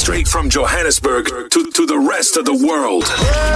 Straight from Johannesburg to the rest of the world.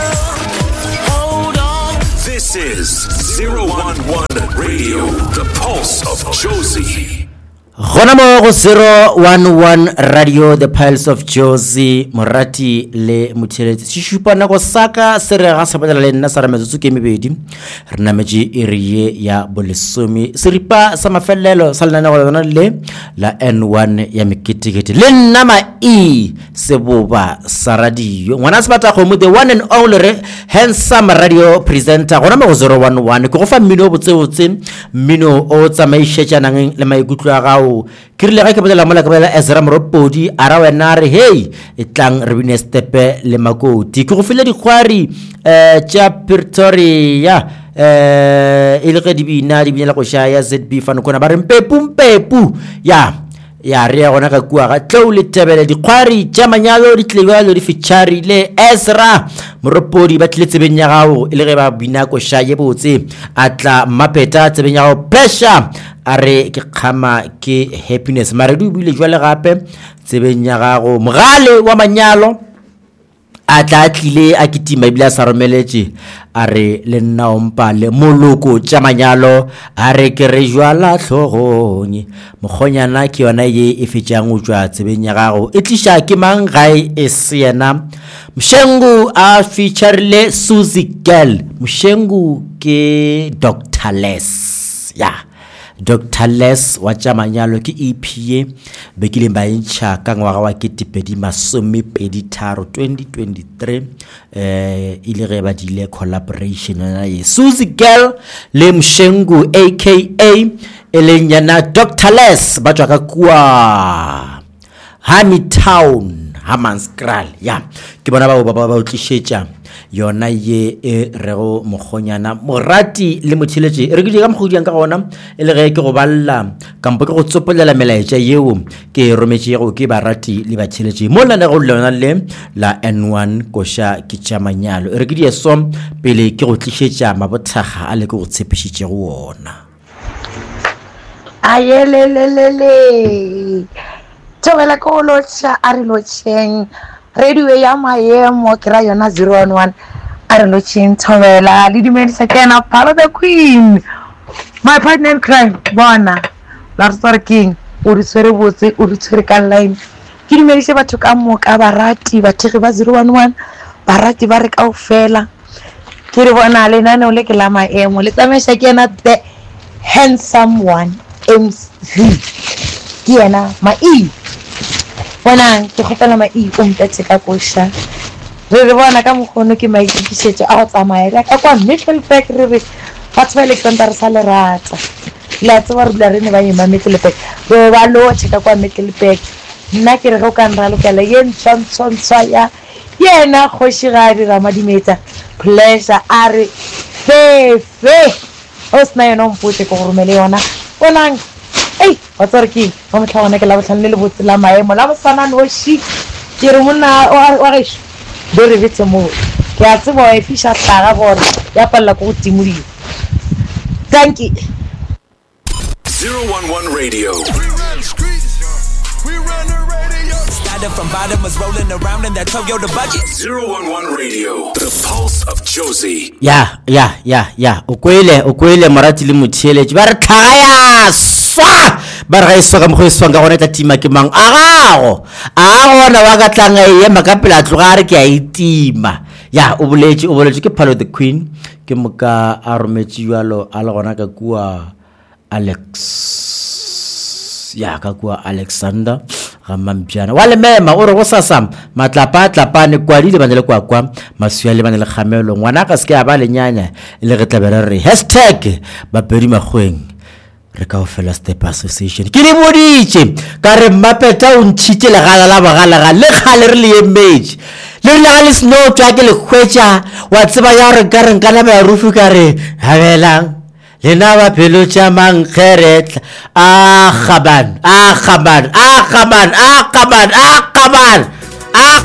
Hold on. This is 011 Radio, the pulse of Jozi. Gona mo go 011 Radio, the pulse of Jozi. Morati le Mutheletse shupa na go saka se re ga sabela le nna sa re metsotso ke mebedi re na meji iriye ya bolesumi seripa sa mafelelo sa lena go lona le la N1 ya mikitikiti le nna ma seboba sa radio ngwana se batla go mo the one and only handsome radio presenter gona mo go 011 go fa mmino botsebotse mmino o tsamaishetsa nang le maikutlo a gago kirile ga ke botela mola ka bela Ezra Moropodi ara wena re hey itlang re bine stepe le makoti ke go file dikgwari tša Pretoria ile ge di bina la go shaya ZB fano kona ba re mpepu ya re gona ka kua ga tlo le tebele dikgwari tša manyalo di tlebalo di feature le Ezra Moropodi ba tletse benya gago ile ge ba bina go shaya botse atla mapeta tsebenya gago pressure are ke khama ke happiness mare du bile jwale gape tsebenya gago mogale wa manyalo atla tlile a kitima ibila sa romeletse are le nna ompa le moloko tša manyalo are ke re jwala tlhogonye mogonyana ke yona ye e fetšang o tšwa tsebenya gago e tlisha ke mang gae e sena Mshengu a featurele Suzy Girl Mshengu ke Dr. Les Dr. Les wa tšamanyalo ke EPA bekile ba intšha ka ngwaga wa 2023 ile ge ba dile collaboration na ye Suzy Girl le Mshengu aka elenyana Dr. Les ba tswa ka kua Hamilton Hammanskraal ke bona ba utlishetša yona ye e rego mogonyana morati le Mutheletse re ke di ka mogodiang ka gona ile ge ke go balla kampo ke go tsopolela melaetša yeo ke rometše go ke barati le Batheletse mo lana go lona le la N1 kosha ke tšamanyalo re ke di eso pele ke go tlišetša mabothaga a le ke go tshepišitše go ona ayelelelele tobela ko lotša a re lotšeng radio ya maemo ke ra yona 011 a re lotšeng tobela le dumedisa kena part of the queen my partner in crime bona Larsar King o di tsere botse o di tsere ka line ke dumedise batho ka moka barati bathegi ba 011 barati ba re ka ofela ke re bona le nane o le ke la maemo le tsamesha kena the handsome one MC ke yena bona ke gopela o mtatse ka kosha re bona ka mogono ke maikisetse a go tsamaya ka kwa Middelburg re batho ba Alexander sa le rata la tswa re bula re ne ba yema Middelburg ba lo tsheka kwa Middelburg nna ke re go ka nra lokela ye ntshwantsha ya yena khoshigadi Ramadimetsa pleasure are fe o sna yena mpotse go romele yona bonang what's our key mo mtlhawana ke la botlhanle le botse la maemo la bosana no shi ke re monna wa ge do re vitse mo ke a tsebo e fisha tlaga bona ya palla go timuli thank you 011 Radio. We run the radio. Started from bottom, was rolling around in that Toyota budget. 011 Radio, the pulse of Jozi. Ukwele morati le Mutheletse ba re tlhaya swa ba re iso ka mogweswa ga gona tla tima ke mang agago gona wa ka tlanga ye makapela tlogare ke a itima o boletse ke Palo the Queen ke moka a rometše jalo a le gona ka kua Alexander Gamampiana wa le mema o re go sasa matlapane kwa di le bana le kwa masua le bana le kgamelo ngwana ka se ke a ba le nyanya ile re tlabela re #bapedi magweng re ka ofela step association ke le boditše ka re mapeta o ntšhitše legala la bagalaga le kgale re le emage le le snow twa ke le khwetša wa tseba ya re ka re nkana ba rufu ka re habelang lena ba pelo tša mankgeretla a kgaban